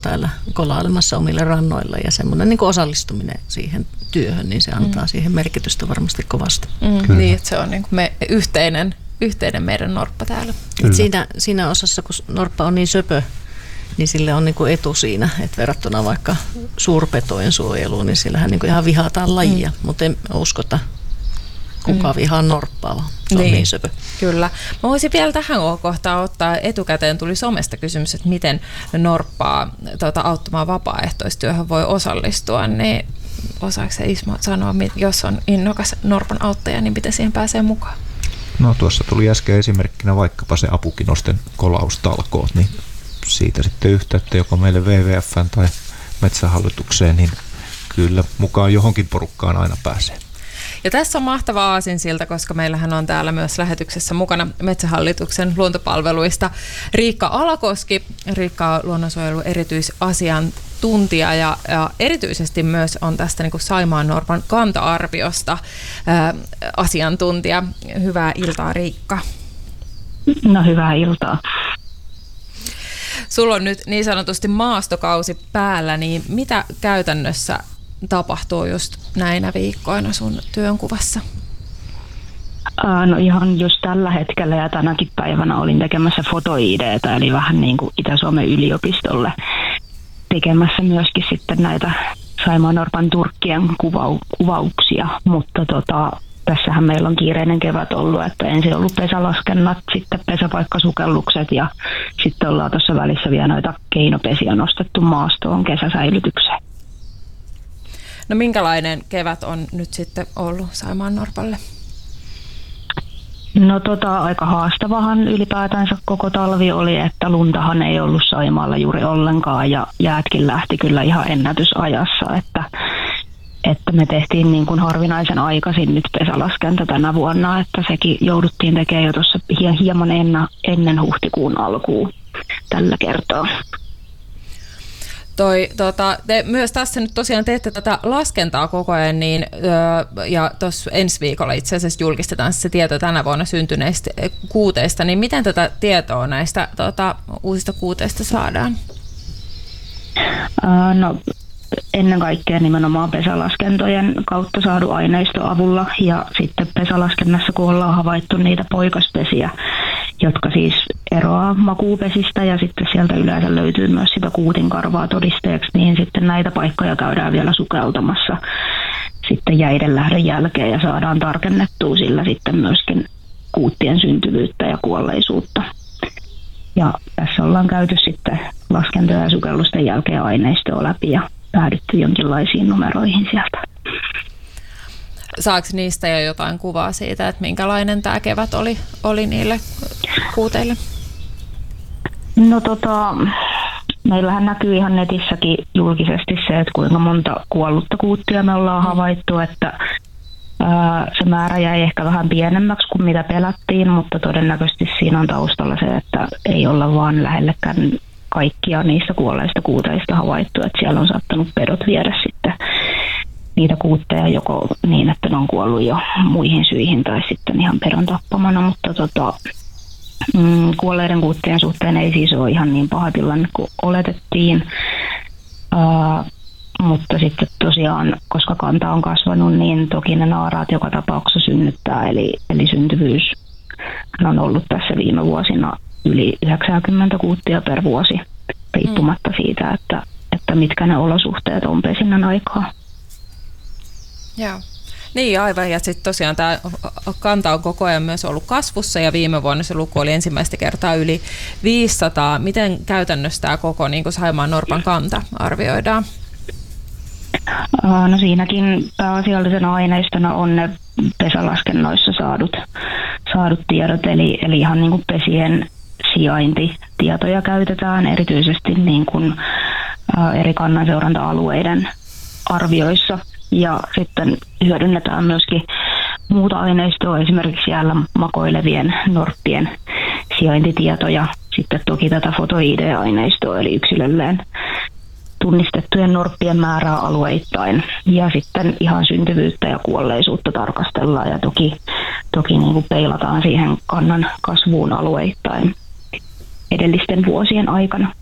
täällä kolailemassa omille rannoilla ja semmoinen niin kuin osallistuminen siihen työhön, niin se antaa siihen merkitystä varmasti kovasti. Niin, että se on niin kuin yhteinen meidän norppa täällä. Siinä osassa, kun norppa on niin söpö, niin sille on niin kuin etu siinä, että verrattuna vaikka suurpetojen suojeluun, niin sillähän niin kuin ihan vihataan lajia, mutta en uskota kukaan vihaa norppaa, vaan se on niin söpö. Kyllä. Mä voisin vielä tähän kohtaan ottaa, etukäteen tuli somesta kysymys, että miten norppaa auttamaan vapaaehtoistyöhön voi osallistua, niin osaako se Ismo sanoa, jos on innokas norpan auttaja, niin miten siihen pääsee mukaan? No tuossa tuli äsken esimerkkinä vaikkapa se apukinosten kolaustalkoot, niin siitä sitten yhteyttä joko meille WWF:ään tai Metsähallitukseen, niin kyllä mukaan johonkin porukkaan aina pääsee. Ja tässä on mahtava aasinsilta, koska meillähän on täällä myös lähetyksessä mukana Metsähallituksen luontopalveluista Riikka Alakoski. Riikka on luonnonsuojelun erityisasiantuntija ja erityisesti myös on tästä niin kuin Saimaannorpan kanta-arviosta asiantuntija. Hyvää iltaa, Riikka. No, hyvää iltaa. Sulla on nyt niin sanotusti maastokausi päällä, niin mitä käytännössä tapahtuu just näinä viikkoina sun työnkuvassa? No ihan just tällä hetkellä ja tänäkin päivänä olin tekemässä foto-ID:tä, eli vähän niin kuin Itä-Suomen yliopistolle tekemässä myöskin sitten näitä Saimaannorpan turkkien kuvauksia, mutta tässähän meillä on kiireinen kevät ollut, että ensin ollut pesälaskennat, sitten pesäpaikkasukellukset ja sitten ollaan tuossa välissä vielä noita keinopesiä nostettu maastoon kesäsäilytykseen. No minkälainen kevät on nyt sitten ollut Saimaannorpalle? No aika haastavahan ylipäätänsä koko talvi oli, että luntahan ei ollut Saimaalla juuri ollenkaan ja jäätkin lähti kyllä ihan ennätysajassa, että me tehtiin niin kuin harvinaisen aikaisin nyt pesälaskenta tänä vuonna, että sekin jouduttiin tekemään jo tuossa hieman ennen huhtikuun alkuun tällä kertaa. Te myös tässä nyt tosiaan teette tätä laskentaa koko ajan, niin, ja tuossa ensi viikolla itse asiassa julkistetaan se tieto tänä vuonna syntyneistä kuuteista, niin miten tätä tietoa näistä uusista kuuteista saadaan? No ennen kaikkea nimenomaan pesälaskentojen kautta saadun aineiston avulla ja sitten pesälaskennassa, kun ollaan havaittu niitä poikaspesiä, jotka siis eroaa makuupesistä ja sitten sieltä yleensä löytyy myös sitä kuutinkarvaa todisteeksi, niin sitten näitä paikkoja käydään vielä sukeltamassa sitten jäiden lähdön jälkeen ja saadaan tarkennettua sillä sitten myöskin kuuttien syntyvyyttä ja kuolleisuutta. Ja tässä ollaan käyty sitten laskentoja ja sukellusten jälkeen aineistoa läpi ja päädytty jonkinlaisiin numeroihin sieltä. Saako niistä jo jotain kuvaa siitä, että minkälainen tämä kevät oli niille kuuteille? No meillähän näkyy ihan netissäkin julkisesti se, että kuinka monta kuollutta kuuttia me ollaan havaittu, että se määrä jäi ehkä vähän pienemmäksi kuin mitä pelättiin, mutta todennäköisesti siinä on taustalla se, että ei olla vaan lähellekään kaikkia niistä kuolleista kuuteista havaittu, että siellä on saattanut pedot viedä sitten niitä kuutteja joko niin, että ne on kuollut jo muihin syihin tai sitten ihan pedon tappamana, mutta kuolleiden kuuttien suhteen ei siis ole ihan niin paha tilanne kuin oletettiin, mutta sitten tosiaan, koska kanta on kasvanut, niin toki ne naaraat joka tapauksessa synnyttää, eli syntyvyys on ollut tässä viime vuosina yli 90 kuuttia per vuosi, riippumatta siitä, että mitkä ne olosuhteet on pesinnän aikaa. Joo. Niin aivan, ja sitten tosiaan tämä kanta on koko ajan myös ollut kasvussa ja viime vuonna se luku oli ensimmäistä kertaa yli 500. Miten käytännössä tämä koko niin kuin Saimaannorpan kanta arvioidaan? No siinäkin pääasiallisena aineistona on ne pesälaskennoissa saadut tiedot, eli ihan niin kuin pesien sijaintitietoja käytetään erityisesti niin kuin eri kannanseuranta-alueiden arvioissa. Ja sitten hyödynnetään myöskin muuta aineistoa, esimerkiksi jäällä makoilevien norppien sijaintitietoja. Sitten toki tätä foto-ID-aineistoa, eli yksilölleen tunnistettujen norppien määrää alueittain. Ja sitten ihan syntyvyyttä ja kuolleisuutta tarkastellaan ja toki niin kuin peilataan siihen kannan kasvuun alueittain edellisten vuosien aikana.